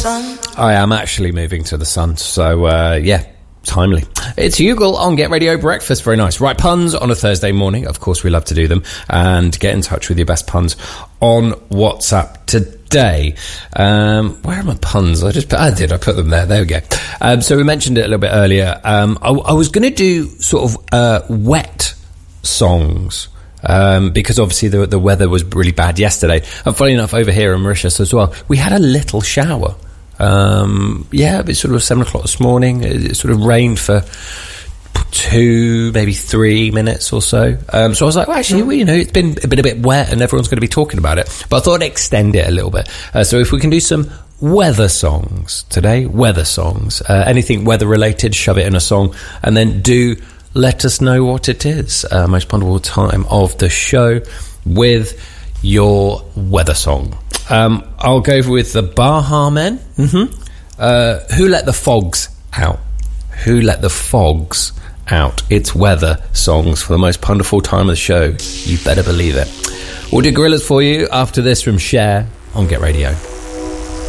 sun. I am actually moving to the sun, so yeah, timely. It's Youghal on Get Radio Breakfast. Very nice. Right, puns on a Thursday morning. Of course, we love to do them. And get in touch with your best puns on WhatsApp today. Where are my puns? I put them there. There we go. So we mentioned it a little bit earlier. I was going to do sort of wet songs. Because obviously the weather was really bad yesterday. And funny enough, over here in Mauritius as well, we had a little shower. Yeah, it's sort of 7 o'clock this morning. It sort of rained for 2, maybe 3 minutes or so. So I was like, well, actually, well, you know, it's been a bit wet and everyone's going to be talking about it. But I thought I'd extend it a little bit. So if we can do some weather songs today, weather songs, anything weather related, shove it in a song, and then let us know what it is. Most wonderful time of the show with your weather song. I'll go with the Baha Men. Who let the fogs out? Who let the fogs out? It's weather songs for the most wonderful time of the show. You better believe it. We'll do Gorillaz for you after this from Cher on Get Radio.